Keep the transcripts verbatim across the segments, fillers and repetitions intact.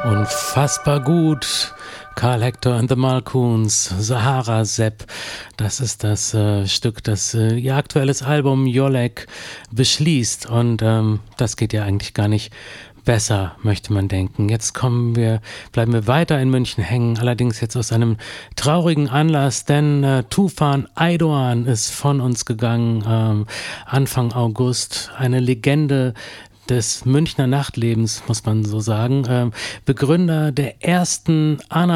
Unfassbar gut. Karl Hector and the Malkoons, Sahara Sepp. Das ist das äh, Stück, das äh, ihr aktuelles Album Jolek beschließt. Und ähm, das geht ja eigentlich gar nicht besser, möchte man denken. Jetzt kommen wir, bleiben wir weiter in München hängen, allerdings jetzt aus einem traurigen Anlass, denn äh, Tufan Aydoğan ist von uns gegangen, ähm, Anfang August. Eine Legende des Münchner Nachtlebens, muss man so sagen. Ähm, Begründer der ersten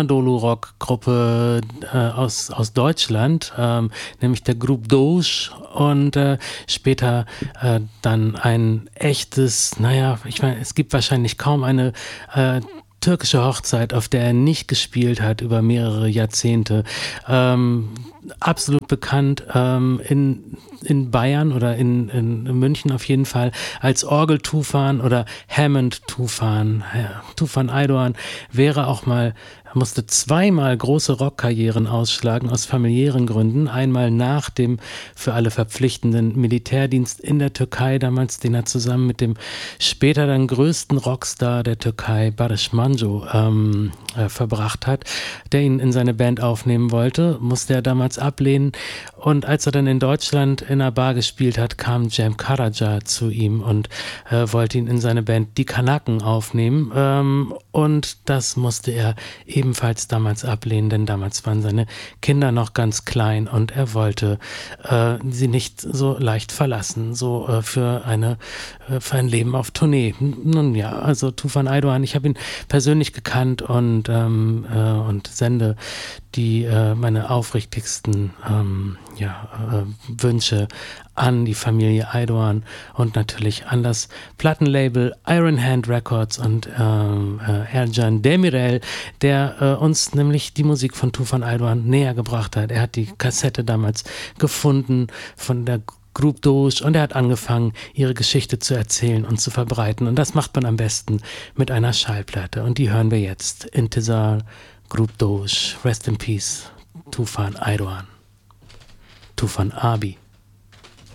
Anadolu-Rock-Gruppe äh, aus, aus Deutschland, ähm, nämlich der Grup Doğuş, und äh, später äh, dann ein echtes, naja, ich meine, es gibt wahrscheinlich kaum eine äh, türkische Hochzeit, auf der er nicht gespielt hat über mehrere Jahrzehnte. Ähm, absolut bekannt ähm, in, in Bayern oder in, in München auf jeden Fall als Orgel-Tufan oder Hammond-Tufan. Ja, Tufan Aydoğan wäre auch mal, musste zweimal große Rockkarrieren ausschlagen aus familiären Gründen. Einmal nach dem für alle verpflichtenden Militärdienst in der Türkei damals, den er zusammen mit dem später dann größten Rockstar der Türkei, Barış Manço, ähm, äh, verbracht hat, der ihn in seine Band aufnehmen wollte, musste er damals ablehnen. Und als er dann in Deutschland in einer Bar gespielt hat, kam Cem Karaca zu ihm und äh, wollte ihn in seine Band Die Kanaken aufnehmen. Ähm, und das musste er ebenfalls damals ablehnen, denn damals waren seine Kinder noch ganz klein und er wollte äh, sie nicht so leicht verlassen, so äh, für eine äh, für ein Leben auf Tournee. Nun ja, also Tufan Aydoğan, ich habe ihn persönlich gekannt und ähm, äh, und sende die äh, meine aufrichtigsten ähm, ja, äh, Wünsche an die Familie Aydoğan und natürlich an das Plattenlabel Iron Hand Records und ähm, äh, Ercan Demirel, der äh, uns nämlich die Musik von Tufan Aydoğan näher gebracht hat. Er hat die Kassette damals gefunden von der Grup Doğuş und er hat angefangen, ihre Geschichte zu erzählen und zu verbreiten. Und das macht man am besten mit einer Schallplatte. Und die hören wir jetzt. Intizar, Grup Doğuş, Rest in Peace, Tufan Aydoğan, Tufan Abi.